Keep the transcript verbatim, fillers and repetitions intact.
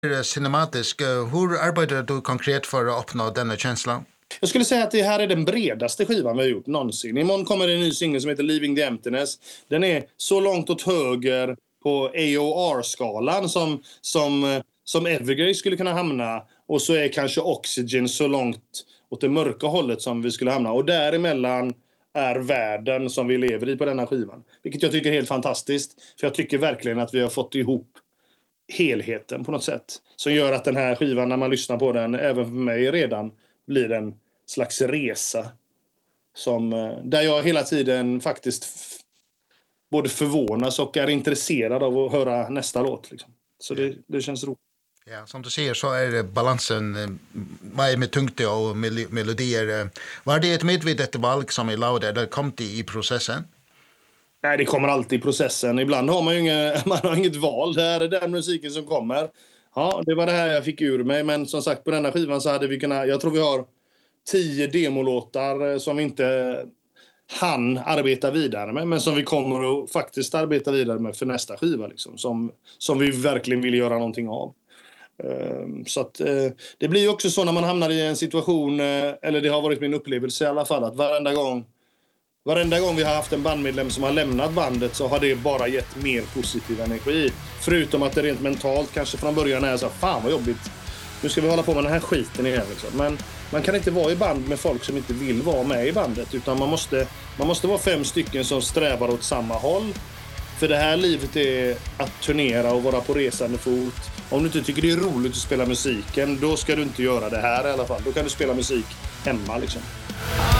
cinematisk. Hur arbetar du konkret för att uppnå denna känsla? Jag skulle säga att det här är den bredaste skivan vi har gjort någonsin. Imorgon kommer det en ny singel som heter Leaving the Emptiness. Den är så långt åt höger på A O R-skalan som, som, som Evergrey skulle kunna hamna. Och så är kanske Oxygen så långt åt det mörka hållet som vi skulle hamna. Och däremellan är världen som vi lever i på denna skivan. Vilket jag tycker är helt fantastiskt. För jag tycker verkligen att vi har fått ihop helheten på något sätt. Som gör att den här skivan, när man lyssnar på den, även för mig redan, blir en slags resa. Som, där jag hela tiden faktiskt f- både förvånas och är intresserad av att höra nästa låt. Liksom. Så det, det känns roligt. Ja, som du säger så är det balansen med, med tyngde och mel- melodier. Var det ett medvetet valg som är lavt eller kom det i processen? Nej, det kommer alltid i processen. Ibland har man ju inga, man har inget val. Det här är den musiken som kommer. Ja, det var det här jag fick ur mig. Men som sagt, på denna skivan så hade vi kunnat... Jag tror vi har tio demolåtar som vi inte hann arbeta vidare med. Men som vi kommer att faktiskt arbeta vidare med för nästa skiva. Liksom, som, som vi verkligen vill göra någonting av. Så att, det blir ju också så när man hamnar i en situation, eller det har varit min upplevelse i alla fall, att varenda gång varenda gång vi har haft en bandmedlem som har lämnat bandet så har det bara gett mer positiv energi. Förutom att det rent mentalt kanske från början är så här, fan vad jobbigt, nu ska vi hålla på med den här skiten igen liksom. Men man kan inte vara i band med folk som inte vill vara med i bandet, utan man måste, man måste vara fem stycken som strävar åt samma håll. För det här livet är att turnera och vara på resande fot. Om du inte tycker det är roligt att spela musiken, då ska du inte göra det här i alla fall. Då kan du spela musik hemma liksom.